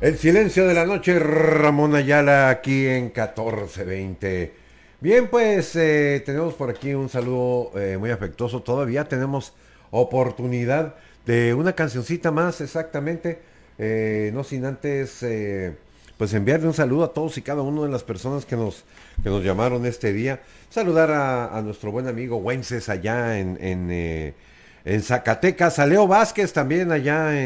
El silencio de la noche, Ramón Ayala, aquí en 1420. Bien, pues tenemos por aquí un saludo muy afectuoso. Todavía tenemos oportunidad de una cancioncita más, exactamente. No sin antes, pues enviarle un saludo a todos y cada una de las personas que nos llamaron este día. Saludar a nuestro buen amigo Wences allá en Zacatecas, a Leo Vázquez también allá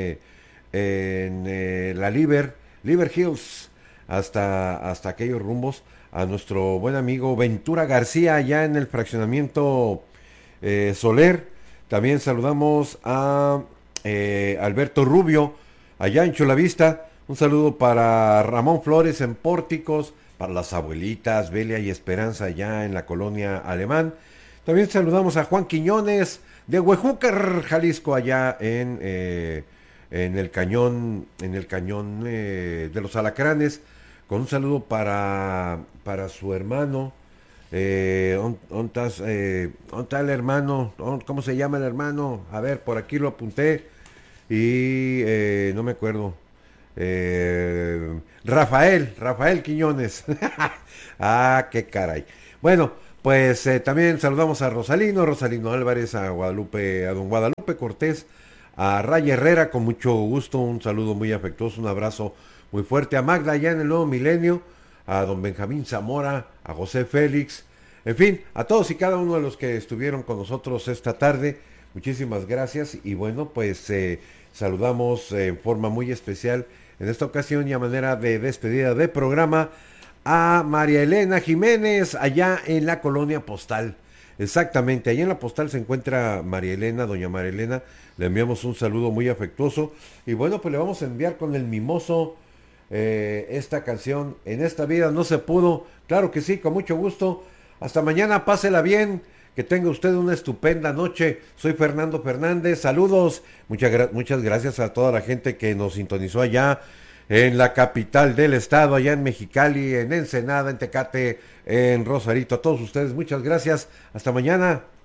en la Liver Hills, hasta aquellos rumbos, a nuestro buen amigo Ventura García allá en el fraccionamiento Soler. También saludamos a Alberto Rubio allá en Chulavista. Un saludo para Ramón Flores en Pórticos, para las abuelitas Belia y Esperanza allá en la colonia Alemán. También saludamos a Juan Quiñones de Huejúcar, Jalisco, allá en el cañón de los Alacranes, con un saludo para su hermano. ¿Dónde está el hermano? ¿Cómo se llama el hermano? A ver, por aquí lo apunté y no me acuerdo. Rafael Quiñones. Ah, qué caray. Bueno, pues también saludamos a Rosalino Álvarez, a don Guadalupe Cortés, a Ray Herrera, con mucho gusto, un saludo muy afectuoso, un abrazo muy fuerte, a Magda allá en el Nuevo Milenio, a don Benjamín Zamora, a José Félix, en fin, a todos y cada uno de los que estuvieron con nosotros esta tarde, muchísimas gracias y bueno, pues saludamos en forma muy especial en esta ocasión y a manera de despedida de programa a María Elena Jiménez allá en la colonia Postal. Exactamente, allá en la Postal se encuentra María Elena, doña María Elena, le enviamos un saludo muy afectuoso y bueno, pues le vamos a enviar con el mimoso esta canción, En esta vida no se pudo, claro que sí, con mucho gusto, hasta mañana, pásela bien, que tenga usted una estupenda noche, soy Fernando Fernández, saludos, muchas gracias a toda la gente que nos sintonizó allá en la capital del estado, allá en Mexicali, en Ensenada, en Tecate, en Rosarito. A todos ustedes, muchas gracias. Hasta mañana.